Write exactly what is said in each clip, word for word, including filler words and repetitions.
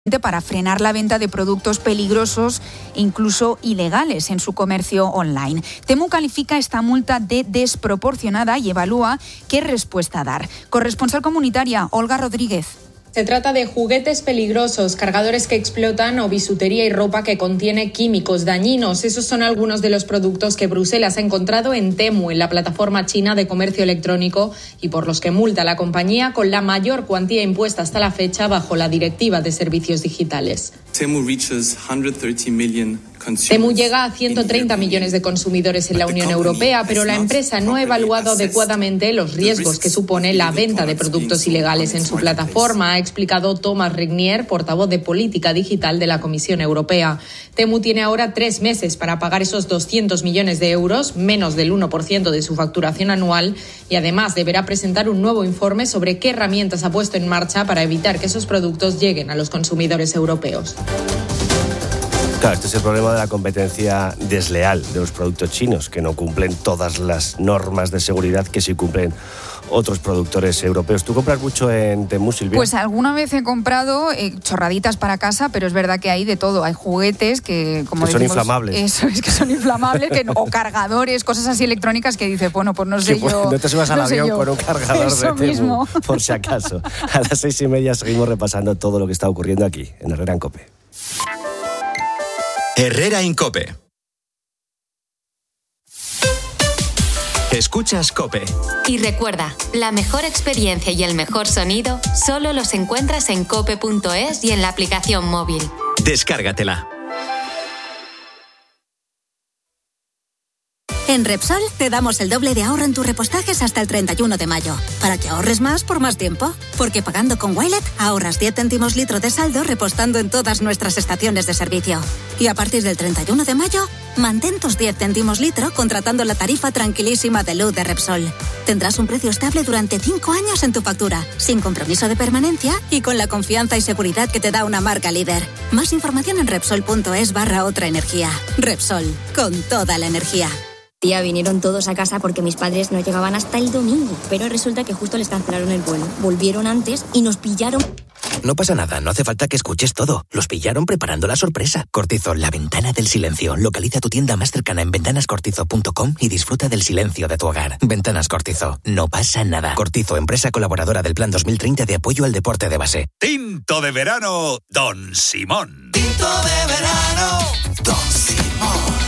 para frenar la venta de productos peligrosos e incluso ilegales en su comercio online. Temu califica esta multa de desproporcionada y evalúa qué respuesta dar. Corresponsal comunitaria, Olga Rodríguez. Se trata de juguetes peligrosos, cargadores que explotan o bisutería y ropa que contiene químicos dañinos. Esos son algunos de los productos que Bruselas ha encontrado en Temu, en la plataforma china de comercio electrónico, y por los que multa a la compañía con la mayor cuantía impuesta hasta la fecha bajo la Directiva de Servicios Digitales. Temu reaches one hundred thirty million. Temu llega a ciento treinta millones de consumidores en la Unión Europea, pero la empresa no ha evaluado adecuadamente los riesgos que supone la venta de productos ilegales en su plataforma, ha explicado Thomas Regnier, portavoz de Política Digital de la Comisión Europea. Temu tiene ahora tres meses para pagar esos doscientos millones de euros, menos del uno por ciento de su facturación anual, y además deberá presentar un nuevo informe sobre qué herramientas ha puesto en marcha para evitar que esos productos lleguen a los consumidores europeos. Claro, este es el problema de la competencia desleal de los productos chinos, que no cumplen todas las normas de seguridad que sí cumplen otros productores europeos. ¿Tú compras mucho en Temu, Silvia? Pues alguna vez he comprado eh, chorraditas para casa, pero es verdad que hay de todo. Hay juguetes que, como que decimos, son inflamables. Eso es, que son inflamables, que, o cargadores, cosas así electrónicas que dices, bueno, pues no sé sí, pues, yo. No te subas al no avión con un cargador eso de Temu, mismo. por si acaso. A las seis y media seguimos repasando todo lo que está ocurriendo aquí, en Herrera en COPE. Herrera en COPE. Escuchas COPE. Y recuerda, la mejor experiencia y el mejor sonido solo los encuentras en cope punto es y en la aplicación móvil. Descárgatela. En Repsol te damos el doble de ahorro en tus repostajes hasta el treinta y uno de mayo, para que ahorres más por más tiempo. Porque pagando con Wilet ahorras diez céntimos litro de saldo repostando en todas nuestras estaciones de servicio. Y a partir del treinta y uno de mayo, mantén tus diez céntimos litro contratando la tarifa tranquilísima de luz de Repsol. Tendrás un precio estable durante cinco años en tu factura, sin compromiso de permanencia y con la confianza y seguridad que te da una marca líder. Más información en Repsol punto es barra otra energía. Repsol, con toda la energía. Tía, vinieron todos a casa porque mis padres no llegaban hasta el domingo, pero resulta que justo les cancelaron el vuelo. Volvieron antes y nos pillaron. No pasa nada, no hace falta que escuches todo. Los pillaron preparando la sorpresa. Cortizo, la ventana del silencio. Localiza tu tienda más cercana en ventanas cortizo punto com y disfruta del silencio de tu hogar. Ventanas Cortizo, no pasa nada. Cortizo, empresa colaboradora del Plan dos mil treinta de apoyo al deporte de base. Tinto de verano, Don Simón. Tinto de verano, Don Simón.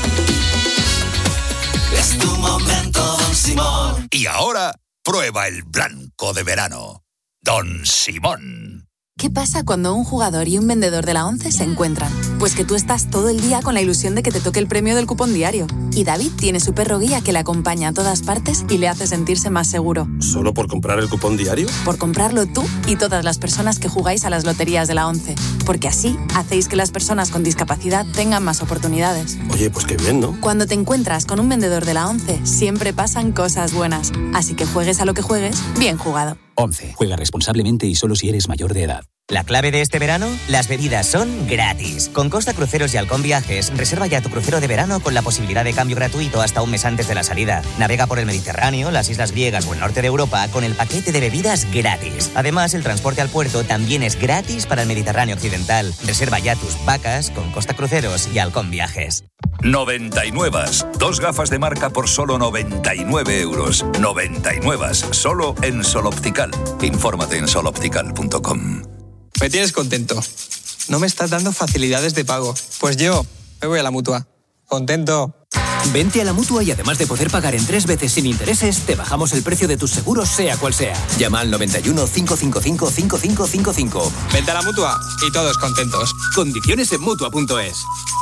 Es tu momento, Don Simón. Y ahora, prueba el blanco de verano, Don Simón. ¿Qué pasa cuando un jugador y un vendedor de la ONCE se encuentran? Pues que tú estás todo el día con la ilusión de que te toque el premio del cupón diario. Y David tiene su perro guía que le acompaña a todas partes y le hace sentirse más seguro. ¿Solo por comprar el cupón diario? Por comprarlo tú y todas las personas que jugáis a las loterías de la ONCE. Porque así hacéis que las personas con discapacidad tengan más oportunidades. Oye, pues qué bien, ¿no? Cuando te encuentras con un vendedor de la ONCE, siempre pasan cosas buenas. Así que juegues a lo que juegues, bien jugado. ONCE. Juega responsablemente y solo si eres mayor de edad. La clave de este verano, las bebidas son gratis. Con Costa Cruceros y Halcón Viajes, reserva ya tu crucero de verano con la posibilidad de cambio gratuito hasta un mes antes de la salida. Navega por el Mediterráneo, las islas griegas o el norte de Europa con el paquete de bebidas gratis. Además, el transporte al puerto también es gratis para el Mediterráneo occidental. Reserva ya tus vacas con Costa Cruceros y Halcón Viajes. noventa y nueve. Dos gafas de marca por solo noventa y nueve euros. noventa y nueve. Solo en Sol Optical. Infórmate en sol optical punto com. Me tienes contento. No me estás dando facilidades de pago. Pues yo me voy a la Mutua. Contento. Vente a la Mutua y además de poder pagar en tres veces sin intereses, te bajamos el precio de tus seguros sea cual sea. Llama al noventa y uno, cinco cinco cinco, cinco cinco cinco cinco. Vente a la Mutua y todos contentos. Condiciones en mutua punto es.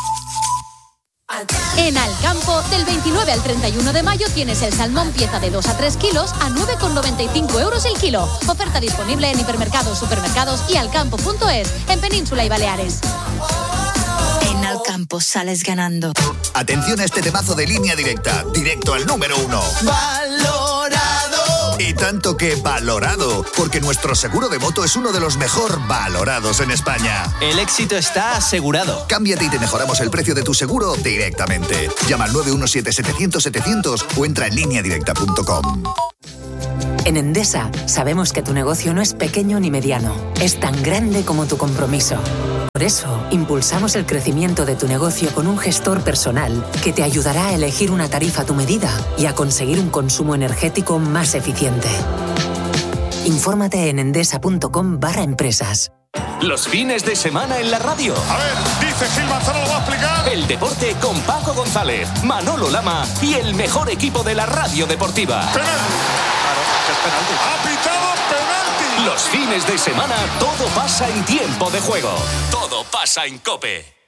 En Alcampo, del veintinueve al treinta y uno de mayo tienes el salmón pieza de dos a tres kilos a nueve con noventa y cinco euros el kilo. Oferta disponible en hipermercados, supermercados y alcampo punto es, en Península y Baleares. En Alcampo sales ganando. Atención a este temazo de Línea Directa, directo al número uno. Valorado. Y tanto que valorado, porque nuestro seguro de moto es uno de los mejor valorados en España. El éxito está asegurado. Cámbiate y te mejoramos el precio de tu seguro directamente. Llama al nueve uno siete, setecientos, setecientos o entra en línea directa punto com. En Endesa sabemos que tu negocio no es pequeño ni mediano, es tan grande como tu compromiso. Por eso, impulsamos el crecimiento de tu negocio con un gestor personal que te ayudará a elegir una tarifa a tu medida y a conseguir un consumo energético más eficiente. Infórmate en endesa.com barra empresas. Los fines de semana en la radio. A ver, dice Gil Manzano, lo va a explicar. El deporte con Paco González, Manolo Lama y el mejor equipo de la radio deportiva. Penalti. Claro, es penalti. Ha pitado penalti. Los fines de semana todo pasa en tiempo de juego. Todo pasa en COPE.